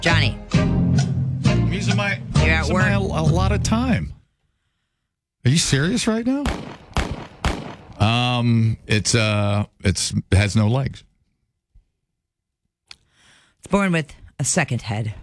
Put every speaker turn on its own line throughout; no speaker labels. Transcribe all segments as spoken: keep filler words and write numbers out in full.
Johnny.
I'm using my,
You're at
using
work.
my a, a lot of time. Are you serious right now? Um, it's uh, it's it has no legs.
It's born with a second head.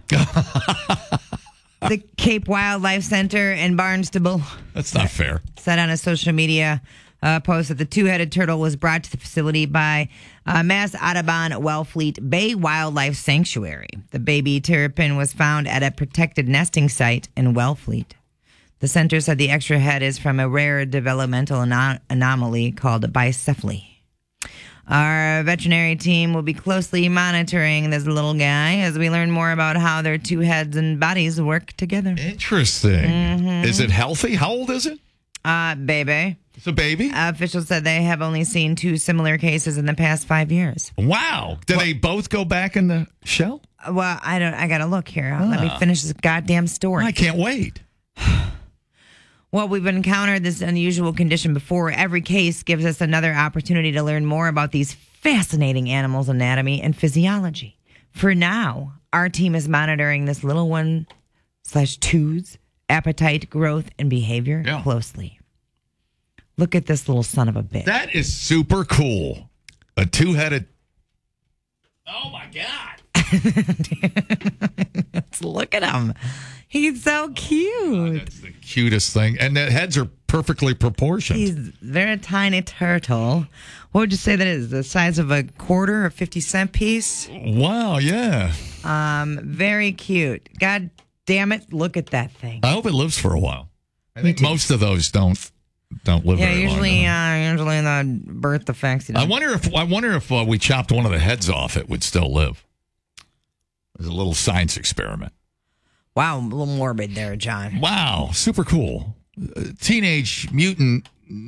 The Cape Wildlife Center in Barnstable
That's not fair.
said on a social media uh, post that the two-headed turtle was brought to the facility by uh, Mass Audubon Wellfleet Bay Wildlife Sanctuary. The baby terrapin was found at a protected nesting site in Wellfleet. The center said the extra head is from a rare developmental anom- anomaly called bicephaly. Our veterinary team will be closely monitoring this little guy as we learn more about how their two heads and bodies work together.
Interesting.
Mm-hmm.
Is it healthy? How old is it?
Uh, baby.
It's a baby?
Uh, officials said they have only seen two similar cases in the past five years.
Wow. Did well, they both go back in the shell?
Well, I don't. I gotta look here. Ah. Let me finish this goddamn story.
I can't wait.
Well, we've encountered this unusual condition before. Every case gives us another opportunity to learn more about these fascinating animals' anatomy and physiology. For now, our team is monitoring this little one slash two's appetite, growth, and behavior yeah. closely. Look at this little son of a bitch.
That is super cool. A two-headed... Oh, my God.
Let's look at him. He's so cute.
Oh, that's the cutest thing. And the heads are perfectly proportioned.
He's a very tiny turtle. What would you say that is? The size of a quarter or fifty cent piece?
Wow, yeah.
Um, very cute. God damn it, look at that thing.
I hope it lives for a while. I think most of those don't don't live
yeah,
very
usually,
long.
Yeah, uh, usually the birth defects. You know.
I wonder if I wonder if uh, we chopped one of the heads off, it would still live. It's a little science experiment.
Wow, a little morbid there, John.
Wow, super cool. Uh, teenage mutant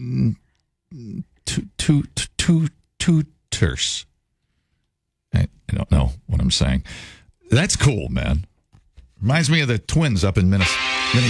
tu- tu- tu- tutors. I, I don't know what I'm saying. That's cool, man. Reminds me of the twins up in Minnesota.